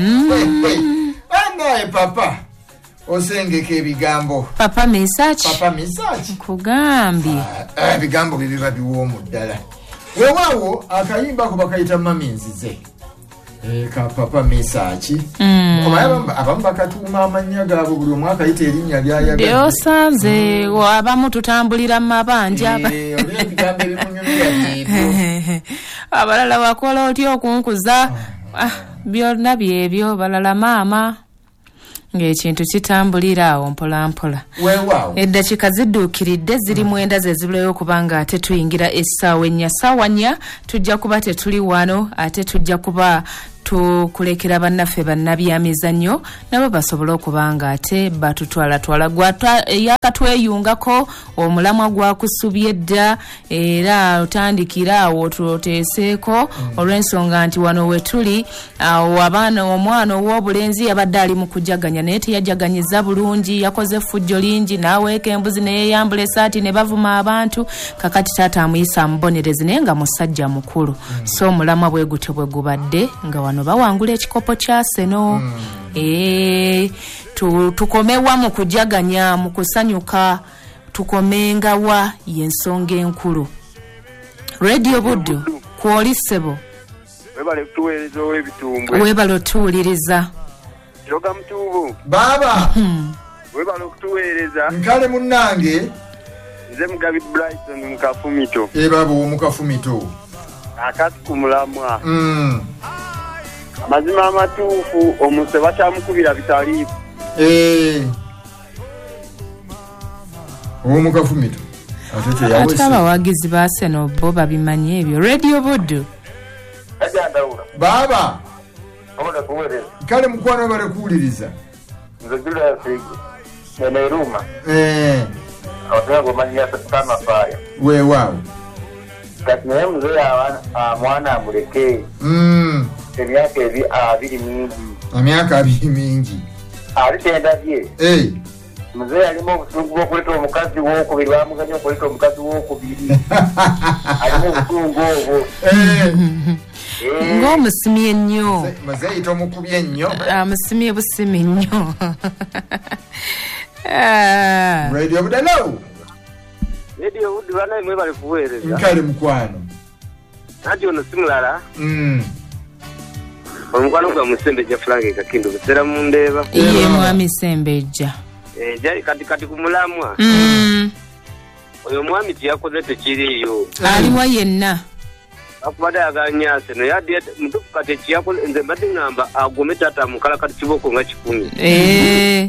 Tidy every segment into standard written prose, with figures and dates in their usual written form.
Anaye papa osengeke ebigambo papa message kugambye ebigambo bibiba biwoomu ddala weewaawo akayimba ko bakayita maminzize ka papa message abamu bakatuuma amannya gaabwe buli omu akayita erinnya lyayagala byosanze abamu tutambulira mu mabanja ebigambo ebimunyumira abalala wakola otya okunkuza byonna byebyo balala maama ng'ekintu kitambulira awo mpolampola eddakiika zidduukiridde ziri 9 ze zibuleyo kubanga ate tuyingira essaawa ennya ssaawa nnya tujja kuba tetuli wano ate tujja kuba tukulekera bannaffe bannabyamizannyo nabo basobole okubanga ate batutwalatwala yakatweyungako omulamwa gwakusubye dda era otandikira awo tuteeseeko olw'ensonga nti wano wetuli awo abaana omwana ow'obulenzi yabadde ali mu kujaganya naye teyajaganyiza bulungi yakoze effujjo lingi n'aweeka embuzi neyeyambula essaati ne bavuma abantu kakati taata amuyisa amubonereze naye nga musajja mukulu so omulamwa bwe gutyo bwe gubadde nga wano bawangula ekikopo kya seno tukomewa mu kujaganya mu kusanyuka tukomengawa y'ensonga enkulu Radio Buddu kwolisebo webale otuwuliriza Joga mtubu baba webale okutuweereza nkale munnange nze Mugabi Bryson Mukafumito baba omukafumito akati ku mulamwa mazima amatuufu omuse bakyamukubira bitaliifu omukafumito ate abawagizi ba Seno bo babimanye ebyo Radio Buddu baba omuda kuweereza kale mukwano bale kuwuliriza nze Julius Neruma abatango manya kama faya weewaawo kati naye muzee mwana amuleke emyaka abiri mingi emyaka 2 mingi alitenda bye muzee alimo obusungu bw'okuleta omukazi w'okubiri bamuganya okuleta omukazi w'okubiri alimo obusungu obwo ng'omusimye ennyo muzee ayita omukubye ennyo amusimye busimi nnyo Radio Budalo Radio Buddu banaye mwebale kuweereza nkale mukwano nati ono simulala omukwano gwa Musembejja Frank Kakindu busera mundeeba iye mwami Sembejja jali kati ku mulamwa oyo mwami tiyakoze tekiriyo aliwa yenna akubadde aganya Seno yadde mutuku kati kiyakoze nze mbadde ngamba agome taata mukala kati kiboko nga 10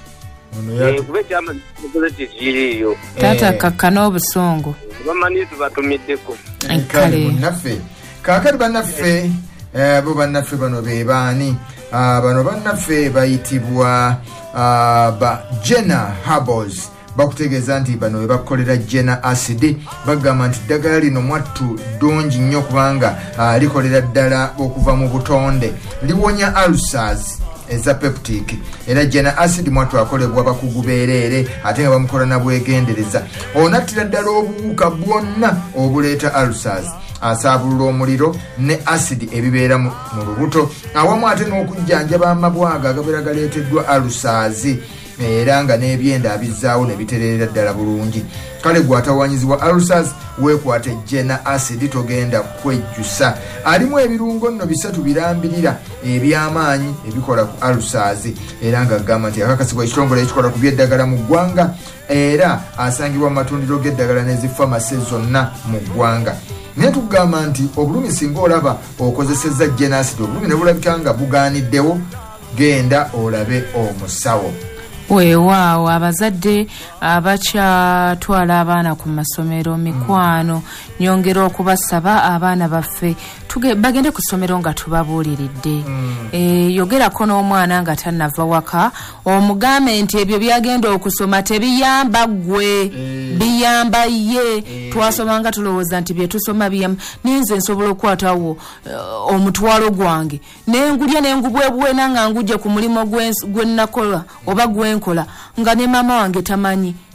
kube kyama koze tekiriyo taata kakkana obusongo bamanyi tubatumiddeko nkale munnaffe kaakati bannaffe bo bannaffe bano be baani bano bannaffe bayitibwa ba Jena Herbals bakutegeeza nti bano webakolera Jena acid bagamba nti ddagala lino mwattu ddungi nnyo kubanga likolera ddala okuva mu butonde liwonya ulcers eza peptic era Jena acid mwattu akolebwa bakugu beerere ate nga bamukola na bwegendereza onattira ddala obuwuka bwonna obuleeta ulcers asaabulula omuliro ne acid ebibeera mu lubuto awamu ate n'okujjanjaba amabwaga agabeera galeeteddwa ulcers era nga n'ebyenda abizzaawo ne bitereera ddala bulungi kale gwatawanyizibwa ulcers weekwate Jena acid togenda kwejjusa alimu ebirungo nno 3 birambirira ebyamaanyi ebikola ku ulcers era nga agamba nti akakasibwa ekitongole ekikola ku byeddagala mu ggwanga era asangibwa mu matundiro g'eddagala n'ezifamasi zonna mu ggwanga naye tugamba nti obulumi singa olaba okozesezza Jena acid obulumi ne bulabika nga bugaaniddewo genda olabe omusawo weewaawo abazadde abakyatwala abaana ku masomero mikwano nyongera okubasaba abaana baffe bagende ku ssomero nga tubabuuliridde yogerako n'omwana nga tannava waka omugambe nti ebyo byagenda okusoma tebiyamba ggwe biyamba ye twasoma nga tulowooza nti bye tusoma biyamba ninze nsobola okukwatawo omutwalo gwange nengulya nengubwebwena nga ngujja ku mulimo gwe nakola oba gwenkola nga ne mama wange tamanyi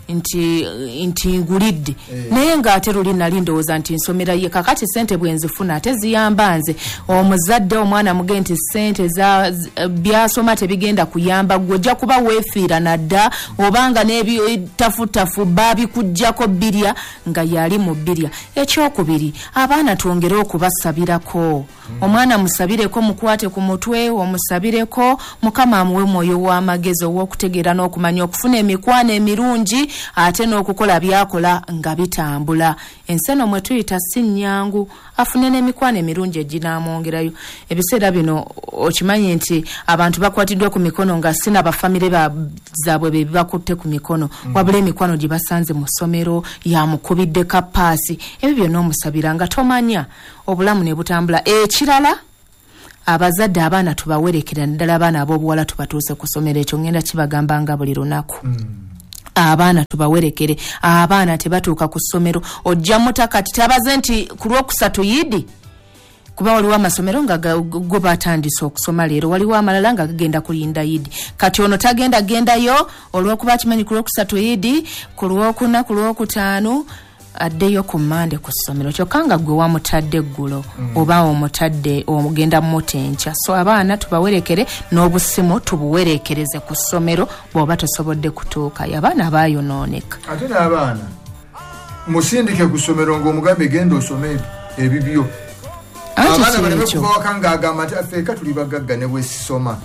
nti ngulidde naye ng'ate luli nali ndowooza nti nsomera ye kakati ssente bwe nzifuna ate ziyamba nze omuzadde omwana muge nti ssente byasoma tebigenda kuyamba gwe ojja kuba weefiira nadda obanga n'ebitafutafu baabikuggyako birya nga yali mu birya. Ekyokubiri abaana twongere okubasabirako omwana musabireko mukwate ku mutwe omusabireko Mukama amuwe mwoyo w'amagezi ow'okutegeera n'okumanya okufuna emikwano emirungi ate n'okukola byakola nga bitambula. Enseno mwe tuyita si nnyangu afune n'emikwano emirungi eginamwongerayo. Ebiseera bino okimanyi nti abantu bakwatiddwa ku mikono nga sina bafamire zaabwe be bakutte ku mikono wabula emikwano gye basanze mu ssomero yamukubidde kapaasi. Ebyo byonna omusabira nga tomanya obulamu ne butambula. Ekirala abazadde abaana tubawerekera ddala abaana ab'obuwala tubatuuse ku ssomero ekyo ngenda kibagamba nga buli lunaku. Abaana tubawerekere abaana tebatuuka ku ssomero ojja mutakati tabaze nti ku Lwokusatu Yidi kuba waliwo amasomero nga go batandise okusoma leero waliwo amalala nga gagenda kulinda Yidi kati ono tagenda gendayo olw'okuba kimanyi ku Lwokusatu Yidi ku Lwokuna ku Lwokutaano addeyo ku Mande ku ssomero kyokka nga gwe wamutadde eggulo oba omutadde omugenda mutenkya. So abaana tubawerekere n'obusimu tubuwerekereze ku ssomero bw'oba tosobodde kutuuka. Abaana baayonooneka. Ate n'abaana musindike ku ssomero ng'omugambe genda osome ebibyo. Abaana baleme kuva waka ng'agamba nti affeeka tuli bagagga ne bwesisoma.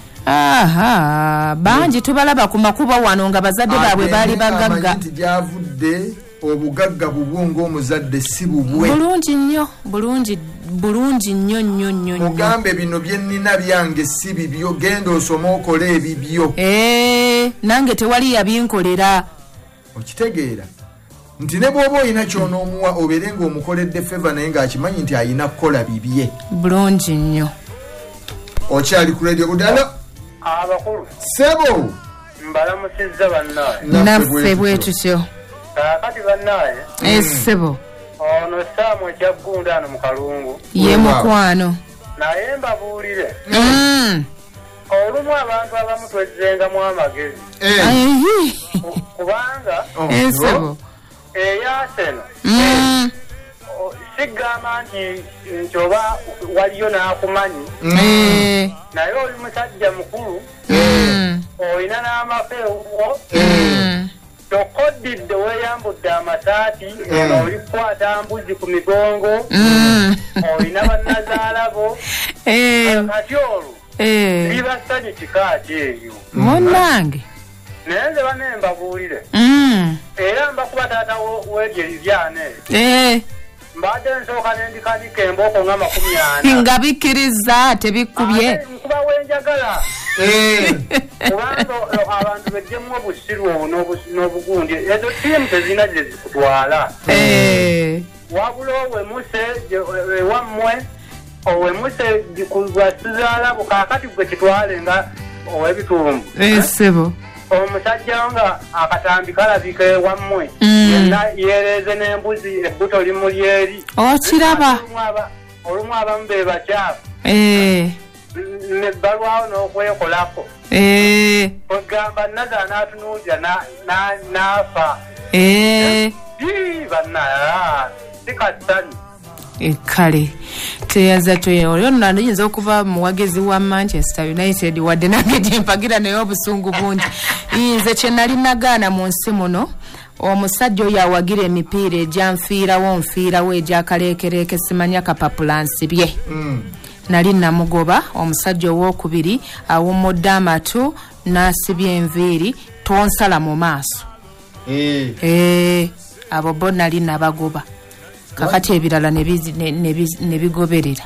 Bangi tubalaba ku makubo wano nga bazadde baabwe baali bagagga. Nti gyavudde obugagga bubwo omuzadde si bubwe. Bulungi nnyo. Mugambe bino bye nnina byange si bibyo genda osome okole ebibyo. Nange tewali yabinkolera. Okitegeera nti ne bw'oba olina ky'onoomuwa obeere ng'omukoledde feva naye ng'akimanyi nti alina kukola bibye. Bulungi nnyo. Okyali ku radio Budala? Abakulu. Sebo. Mbalamusizza bannaye. Naffe bwe tutyo. Kati bannaye. Sebo. Ono Saamu Ekyagunda ano mu Kalungu. Ye mukwano. Naye mbabuulire. Olumu abantu abamu twezzengamu amagezi. Kubanga. Sebo. Eyaseno. Sigamba nti oba waliyo n'akumanyi. Naye oli musajja mukulu. Olina n'amafeewo. Tokodidde weeyambudde amasaati olikwata mbuzi ku migongo olina bannazaalabo kati olwo libasanyi kika ki eyo munnange naye nze bane mbabuulire era mbakuba taata w'eryo libyane mbadde nsooka n'endikanika embooko nga 40 nga bikkiriza tebikubye nkuba wenjagala kubanga abantu bejjemu obusiru n'obugundi ezo ttiimu tezina gye zikutwala wabula owemuse ewammwe owemuse gikugwasizaala bukaakati gwe kitwale nga ow'ebitumbu sebo omusajja nga akatambi kalabika ewammwe yenna yeereze n'embuzi ebbuto limuli eri okiraba olumu abamu be bakyafu nebbalwawo n'okwekolako ogamba naza n'atunuulira n'afa bannaya sikassanyi kale teyaza olyo nayinza okuba muwagezi wa Manchester United wadde nange gyempagira naye obusungu bungi nze kye nali nagaana mu nsi muno omusajja oyo awagira emipiira nfiirawo egyakaleekereeke simanya kapapula nsibye nali namugoba omusajja ow'okubiri awummudde amatu n'asibya enviiri tonsala mu maaso abo bo nali nabagoba kakati ebirala ne bigoberera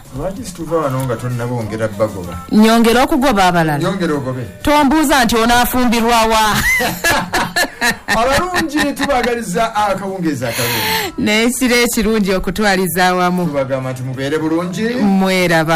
nyongera okugoba abalala tombuuza nti onaafumbirwawa abalungi tubagaliza akawungezi akalungi n'ekiro ekirungi okutwaliza awamu tubagamba nti mubeere bulungi mweraba